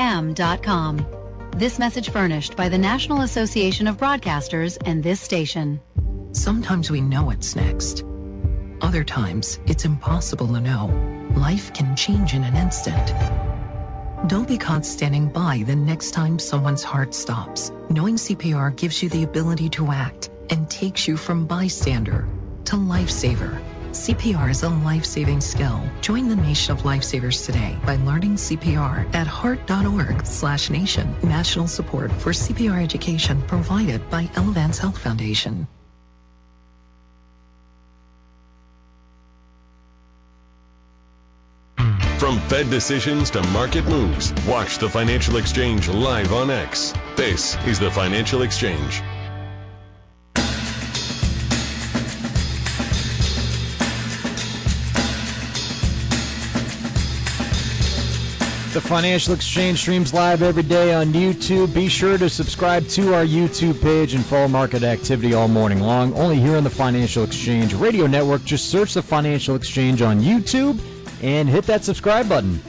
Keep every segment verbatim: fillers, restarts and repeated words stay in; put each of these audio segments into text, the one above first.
am dot com. This message furnished by the National Association of Broadcasters and this station. Sometimes we know what's next. Other times, it's impossible to know. Life can change in an instant. Don't be caught standing by the next time someone's heart stops. Knowing C P R gives you the ability to act and takes you from bystander to lifesaver. C P R is a life-saving skill. Join the nation of lifesavers today by learning C P R at heart.org slash nation. National support for C P R education provided by Elevance Health Foundation. From Fed decisions to market moves, watch the Financial Exchange live on X. This is the Financial Exchange. The Financial Exchange streams live every day on YouTube. Be sure to subscribe to our YouTube page and follow market activity all morning long. Only here on the Financial Exchange Radio Network. Just search the Financial Exchange on YouTube and hit that subscribe button.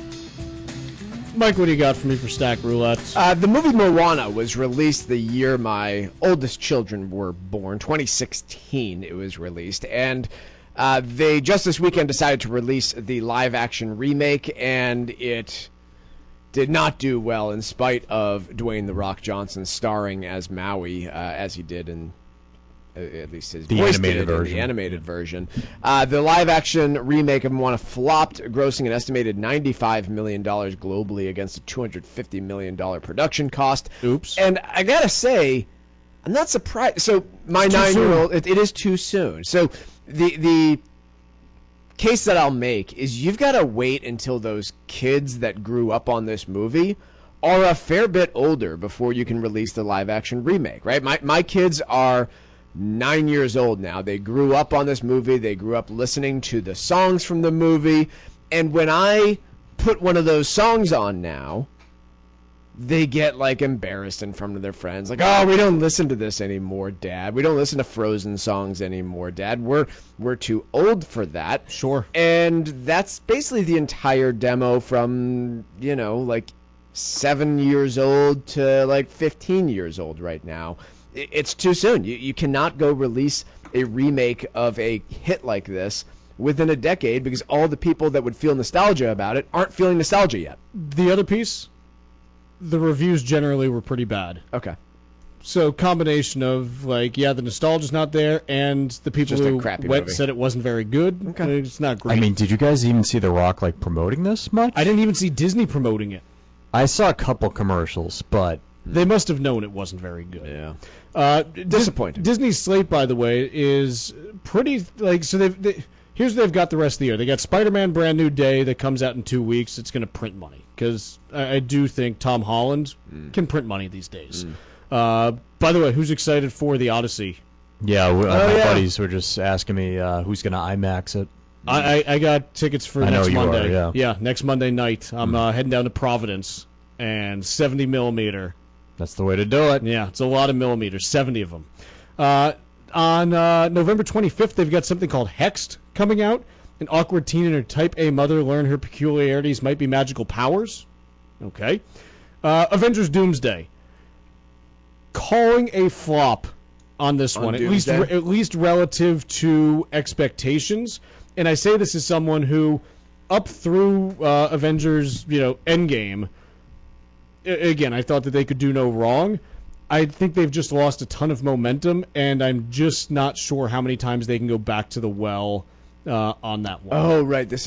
Mike, what do you got for me for Stack Roulette? Uh, the movie Moana was released the year my oldest children were born. twenty sixteen it was released. And uh, they just this weekend decided to release the live-action remake, and it did not do well in spite of Dwayne "The Rock" Johnson starring as Maui, uh, as he did in uh, at least his the voice animated did in version. the animated version. Uh, the live-action remake of Moana flopped, grossing an estimated ninety-five million dollars globally against a two hundred fifty million dollars production cost. Oops. And I gotta say, I'm not surprised. So my Too nine-year-old, it, it is too soon. So the the case that I'll make is you've got to wait until those kids that grew up on this movie are a fair bit older before you can release the live-action remake, right? My my kids are nine years old now. They grew up on this movie. They grew up listening to the songs from the movie. And when I put one of those songs on now, they get, like, embarrassed in front of their friends. Like, oh, we don't listen to this anymore, Dad. We don't listen to Frozen songs anymore, Dad. We're we're too old for that. Sure. And that's basically the entire demo from, you know, like, seven years old to, like, fifteen years old right now. It's too soon. You, you cannot go release a remake of a hit like this within a decade because all the people that would feel nostalgia about it aren't feeling nostalgia yet. The other piece, the reviews generally were pretty bad. Okay. So combination of, like, yeah, the nostalgia's not there, and the people Just a who crappy went movie. said it wasn't very good. Okay. It's not great. I mean, did you guys even see The Rock, like, promoting this much? I didn't even see Disney promoting it. I saw a couple commercials, but They must have known it wasn't very good. Yeah. Uh, Disappointing. Dis- Disney's slate, by the way, is pretty, like, so they've, they, here's what they've got the rest of the year. They got Spider-Man Brand New Day that comes out in two weeks. It's going to print money, because I, I do think Tom Holland mm. can print money these days. Mm. Uh, by the way, who's excited for The Odyssey? Yeah, uh, oh, my yeah. buddies were just asking me uh, who's going to IMAX it. I, I, I got tickets for I next know you Monday. are, yeah. yeah, next Monday night. I'm mm. uh, heading down to Providence, and seventy millimeter. That's the way to do it. Yeah, it's a lot of millimeters, seventy of them. Uh, on uh, November twenty-fifth, they've got something called Hexed coming out. An awkward teen and her type A mother learn her peculiarities might be magical powers. Okay. Uh, Avengers Doomsday. Calling a flop on this On one, at least Doomsday? at least relative to expectations. And I say this as someone who, up through uh, Avengers, you know, Endgame, again, I thought that they could do no wrong. I think they've just lost a ton of momentum, and I'm just not sure how many times they can go back to the well uh, on that one. Oh, right. This